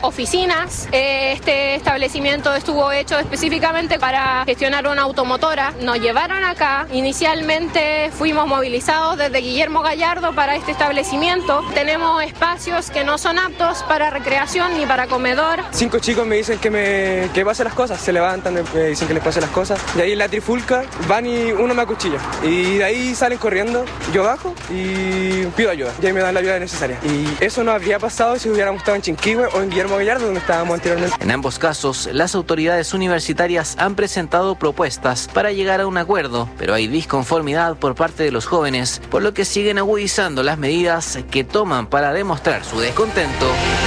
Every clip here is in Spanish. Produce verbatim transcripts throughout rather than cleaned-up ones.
oficinas. Este establecimiento estuvo hecho específicamente para gestionar una automotora. Nos llevaron acá. Inicialmente fuimos movilizados desde Guillermo Gallardo para este establecimiento. Tenemos espacios que no son aptos para recreación ni para comedor. Cinco chicos me dicen que me que pase las cosas, se levantan, me dicen que les pase las cosas. Y ahí en la trifulca van y uno me acuchilla. Y de ahí salen corriendo, yo bajo y pido ayuda. Y ahí me dan la ayuda necesaria. Y eso no habría pasado si hubiéramos estado en Chinquihue o en Guillermo Gallardo, donde estábamos anteriormente. En ambos casos, las autoridades universitarias han presentado propuestas para llegar a un acuerdo, pero hay disconformidad por parte de los jóvenes, por lo que siguen agudizando las medidas que toman para demostrar su descontento.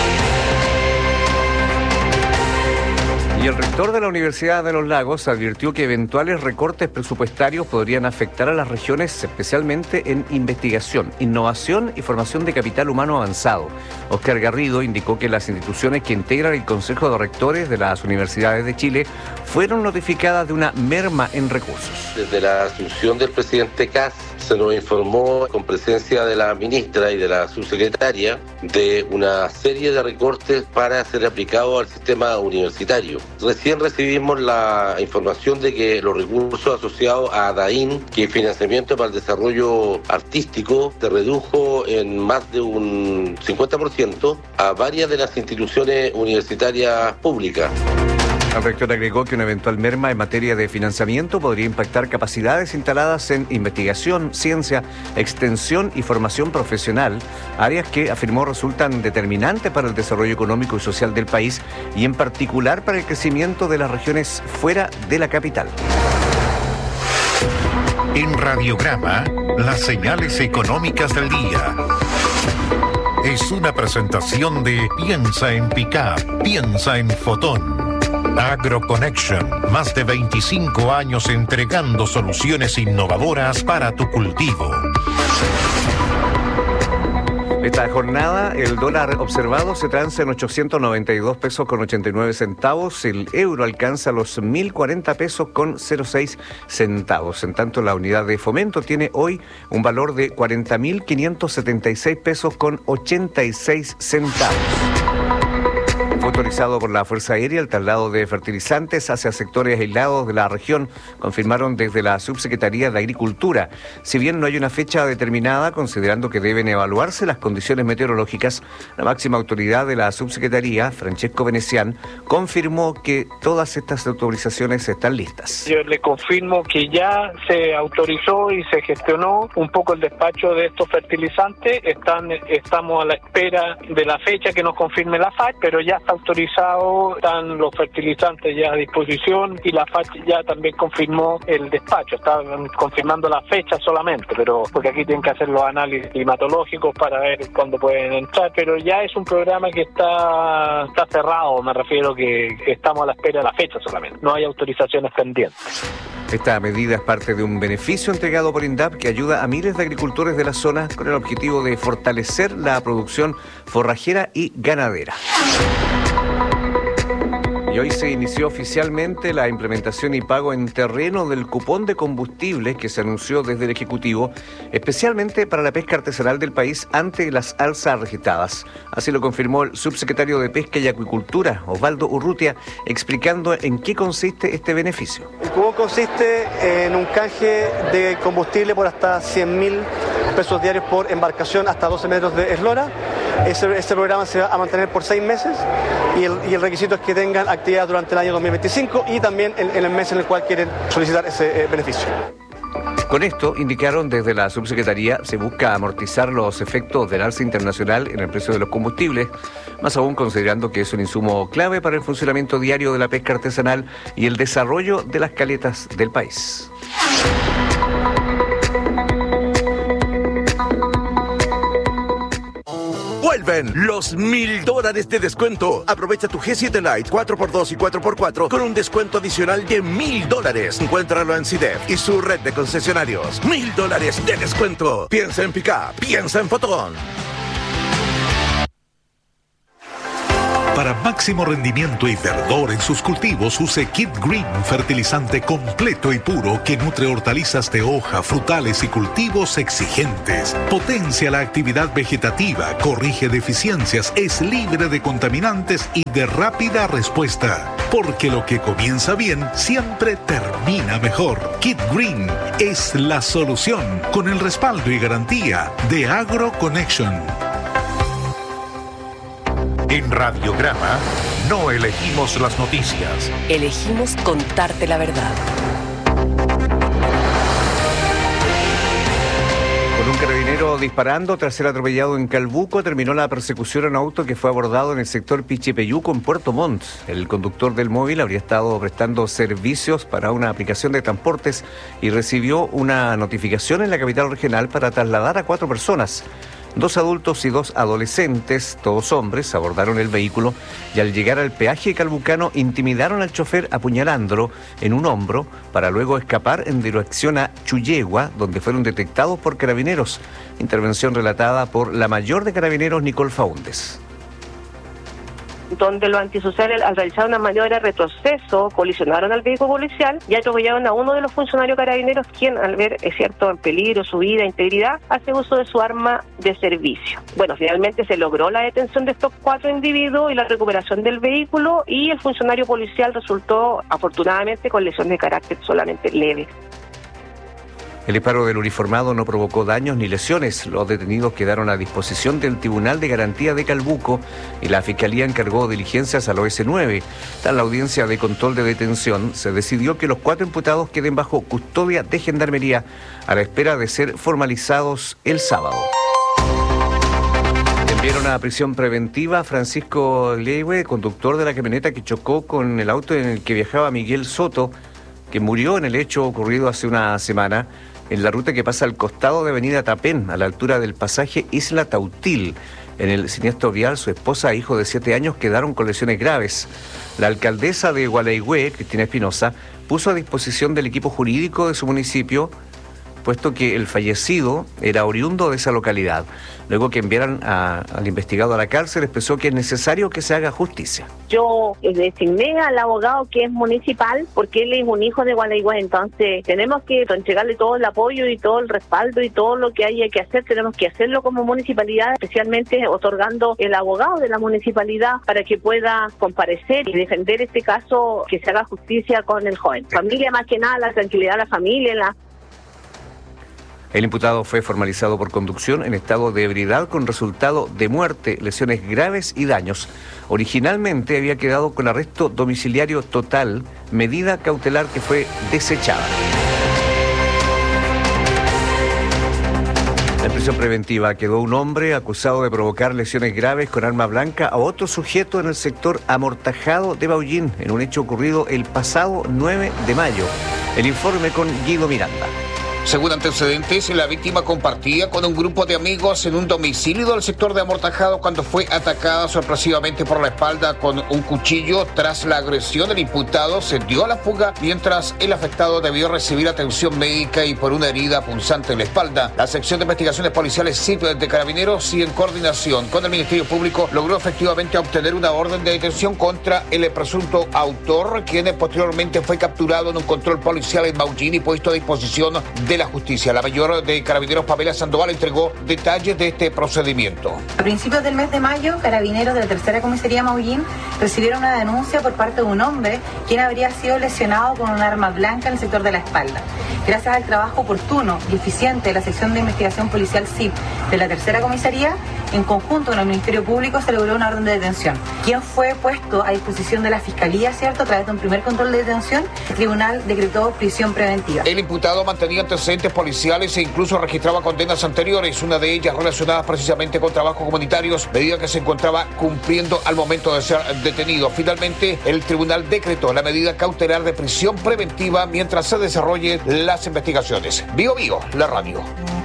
Y el rector de la Universidad de los Lagos advirtió que eventuales recortes presupuestarios podrían afectar a las regiones, especialmente en investigación, innovación y formación de capital humano avanzado. Óscar Garrido indicó que las instituciones que integran el Consejo de Rectores de las Universidades de Chile fueron notificadas de una merma en recursos. Desde la asunción del presidente Kast se nos informó, con presencia de la ministra y de la subsecretaria, de una serie de recortes para ser aplicados al sistema universitario. Recién recibimos la información de que los recursos asociados a DAIN, que es financiamiento para el desarrollo artístico, se redujo en más de un cincuenta por ciento a varias de las instituciones universitarias públicas. El rector agregó que una eventual merma en materia de financiamiento podría impactar capacidades instaladas en investigación, ciencia, extensión y formación profesional, áreas que afirmó resultan determinantes para el desarrollo económico y social del país y en particular para el crecimiento de las regiones fuera de la capital. En Radiograma, las señales económicas del día. Es una presentación de Piensa en Pickup, piensa en Fotón. AgroConnection, más de veinticinco años entregando soluciones innovadoras para tu cultivo. Esta jornada, el dólar observado se transa en ochocientos noventa y dos pesos con ochenta y nueve centavos. El euro alcanza los mil cuarenta pesos con cero seis centavos. En tanto, la unidad de fomento tiene hoy un valor de cuarenta mil quinientos setenta y seis pesos con ochenta y seis centavos. Fue autorizado por la Fuerza Aérea el traslado de fertilizantes hacia sectores aislados de la región, confirmaron desde la Subsecretaría de Agricultura. Si bien no hay una fecha determinada, considerando que deben evaluarse las condiciones meteorológicas, la máxima autoridad de la Subsecretaría, Francesco Venecián, confirmó que todas estas autorizaciones están listas. Yo le confirmo que ya se autorizó y se gestionó un poco el despacho de estos fertilizantes. Están, estamos a la espera de la fecha que nos confirme la F A C, pero ya está autorizado, están los fertilizantes ya a disposición y la F A C ya también confirmó el despacho, están confirmando la fecha solamente, pero porque aquí tienen que hacer los análisis climatológicos para ver cuándo pueden entrar, pero ya es un programa que está, está cerrado, me refiero que estamos a la espera de la fecha solamente, no hay autorizaciones pendientes. Esta medida es parte de un beneficio entregado por INDAP que ayuda a miles de agricultores de la zona con el objetivo de fortalecer la producción forrajera y ganadera. Y hoy se inició oficialmente la implementación y pago en terreno del cupón de combustible que se anunció desde el Ejecutivo, especialmente para la pesca artesanal del país ante las alzas registradas. Así lo confirmó el subsecretario de Pesca y Acuicultura, Osvaldo Urrutia, explicando en qué consiste este beneficio. El cupón consiste en un canje de combustible por hasta cien mil pesos diarios por embarcación hasta doce metros de eslora. Ese, ese programa se va a mantener por seis meses y el, y el requisito es que tengan actividad durante el año dos mil veinticinco y también en, en el mes en el cual quieren solicitar ese eh, beneficio. Con esto, indicaron desde la subsecretaría, se busca amortizar los efectos del alza internacional en el precio de los combustibles, más aún considerando que es un insumo clave para el funcionamiento diario de la pesca artesanal y el desarrollo de las caletas del país. Vuelven los mil dólares de descuento. Aprovecha tu G siete Lite cuatro por dos y cuatro por cuatro con un descuento adicional de mil dólares. Encuéntralo en SIDEF y su red de concesionarios. Mil dólares de descuento. Piensa en Pickup, piensa en Fotón. Para máximo rendimiento y verdor en sus cultivos, use Kid Green, fertilizante completo y puro que nutre hortalizas de hoja, frutales y cultivos exigentes. Potencia la actividad vegetativa, corrige deficiencias, es libre de contaminantes y de rápida respuesta. Porque lo que comienza bien siempre termina mejor. Kid Green es la solución con el respaldo y garantía de AgroConnection. En Radiograma no elegimos las noticias. Elegimos contarte la verdad. Con un carabinero disparando tras ser atropellado en Calbuco, terminó la persecución a un auto que fue abordado en el sector Pichipeyuco en Puerto Montt. El conductor del móvil habría estado prestando servicios para una aplicación de transportes y recibió una notificación en la capital regional para trasladar a cuatro personas. Dos adultos y dos adolescentes, todos hombres, abordaron el vehículo y al llegar al peaje calbucano intimidaron al chofer apuñalándolo en un hombro para luego escapar en dirección a Chullegua, donde fueron detectados por carabineros. Intervención relatada por la mayor de carabineros, Nicole Faúndez. Donde los antisociales, al realizar una maniobra de retroceso, colisionaron al vehículo policial y atropellaron a uno de los funcionarios carabineros, quien, al ver, es cierto, en peligro su vida e integridad, hace uso de su arma de servicio. Bueno, finalmente se logró la detención de estos cuatro individuos y la recuperación del vehículo, y el funcionario policial resultó, afortunadamente, con lesiones de carácter solamente leve. El disparo del uniformado no provocó daños ni lesiones. Los detenidos quedaron a disposición del Tribunal de Garantía de Calbuco y la Fiscalía encargó diligencias al O S nueve. Tras la audiencia de control de detención, se decidió que los cuatro imputados queden bajo custodia de Gendarmería a la espera de ser formalizados el sábado. Enviaron a prisión preventiva a Francisco Leiwe, conductor de la camioneta que chocó con el auto en el que viajaba Miguel Soto, que murió en el hecho ocurrido hace una semana en la ruta que pasa al costado de Avenida Tapén, a la altura del pasaje Isla Tautil. En el siniestro vial, su esposa e hijo de siete años quedaron con lesiones graves. La alcaldesa de Gualeguay, Cristina Espinosa, puso a disposición del equipo jurídico de su municipio, puesto que el fallecido era oriundo de esa localidad. Luego que enviaran a, al investigado a la cárcel, expresó que es necesario que se haga justicia. Yo designé al abogado que es municipal porque él es un hijo de Gualeguay, entonces tenemos que entregarle todo el apoyo y todo el respaldo y todo lo que haya que hacer, tenemos que hacerlo como municipalidad, especialmente otorgando el abogado de la municipalidad para que pueda comparecer y defender este caso, que se haga justicia con el joven. Familia, más que nada, la tranquilidad de la familia, la El imputado fue formalizado por conducción en estado de ebriedad con resultado de muerte, lesiones graves y daños. Originalmente había quedado con arresto domiciliario total, medida cautelar que fue desechada. En prisión preventiva quedó un hombre acusado de provocar lesiones graves con arma blanca a otro sujeto en el sector Amortajado de Baullín, en un hecho ocurrido el pasado nueve de mayo. El informe con Guido Miranda. Según antecedentes, la víctima compartía con un grupo de amigos en un domicilio del sector de Amortajado cuando fue atacada sorpresivamente por la espalda con un cuchillo. Tras la agresión, el imputado se dio a la fuga, mientras el afectado debió recibir atención médica y por una herida punzante en la espalda. La sección de investigaciones policiales S I P de Carabineros y en coordinación con el Ministerio Público logró efectivamente obtener una orden de detención contra el presunto autor, quien posteriormente fue capturado en un control policial en Baullín y puesto a disposición de la justicia. La mayor de Carabineros, Pamela Sandoval, entregó detalles de este procedimiento. A principios del mes de mayo, Carabineros de la tercera comisaría Maullín recibieron una denuncia por parte de un hombre quien habría sido lesionado con un arma blanca en el sector de la espalda. Gracias al trabajo oportuno y eficiente de la sección de investigación policial S I P de la tercera comisaría, en conjunto con el Ministerio Público se logró una orden de detención, quien fue puesto a disposición de la Fiscalía, ¿cierto?, a través de un primer control de detención. El tribunal decretó prisión preventiva. El imputado mantenía antecedentes policiales e incluso registraba condenas anteriores, una de ellas relacionada precisamente con trabajos comunitarios, medida que se encontraba cumpliendo al momento de ser detenido. Finalmente, el tribunal decretó la medida cautelar de prisión preventiva mientras se desarrollen las investigaciones. Bio Bio, la radio.